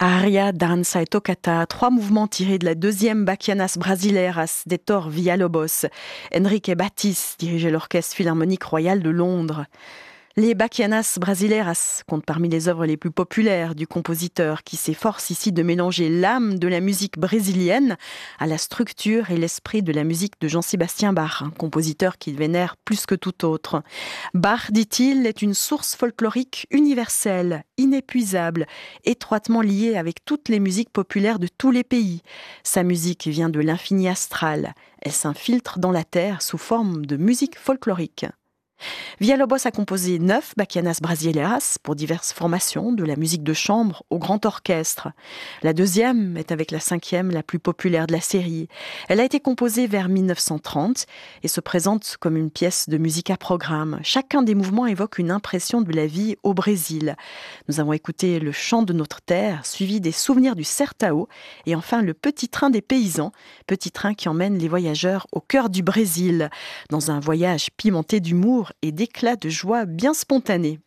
Aria, danza et toccata, trois mouvements tirés de la deuxième Bachianas Brasileiras d'Hector Villalobos. Enrique Battis dirigeait l'Orchestre Philharmonique Royal de Londres. Les Bachianas Brasileiras comptent parmi les œuvres les plus populaires du compositeur qui s'efforce ici de mélanger l'âme de la musique brésilienne à la structure et l'esprit de la musique de Jean-Sébastien Bach, un compositeur qu'il vénère plus que tout autre. Bach, dit-il, est une source folklorique universelle, inépuisable, étroitement liée avec toutes les musiques populaires de tous les pays. Sa musique vient de l'infini astral. Elle s'infiltre dans la terre sous forme de musique folklorique. Villalobos a composé 9 Bachianas Brasileiras pour diverses formations, de la musique de chambre au grand orchestre. La deuxième est avec la cinquième la plus populaire de la série. Elle a été composée vers 1930 et se présente comme une pièce de musique à programme. Chacun des mouvements évoque une impression de la vie au Brésil. Nous avons écouté le chant de notre terre, suivi des souvenirs du Sertão et enfin le petit train des paysans, petit train qui emmène les voyageurs au cœur du Brésil, dans un voyage pimenté d'humour et d'éclats de joie bien spontanés.